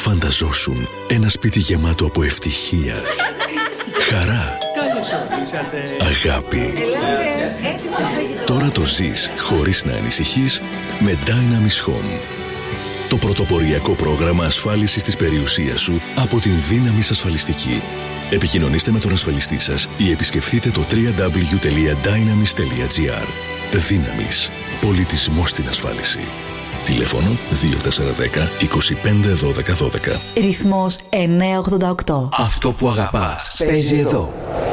Φανταζόσουν ένα σπίτι γεμάτο από ευτυχία, χαρά, αγάπη. Ελάτε, έτοιμο το φαγητό. Τώρα το ζεις χωρίς να ανησυχείς με Dynamis Home. Το πρωτοποριακό πρόγραμμα ασφάλισης της περιουσίας σου από την Dynamis Ασφαλιστική. Επικοινωνήστε με τον ασφαλιστή σας ή επισκεφτείτε το www.dynamis.gr. Dynamis. Πολιτισμός στην ασφάλιση. Τηλέφωνο 2410 25 12 12. Ρυθμός 988. Αυτό που αγαπάς παίζει εδώ.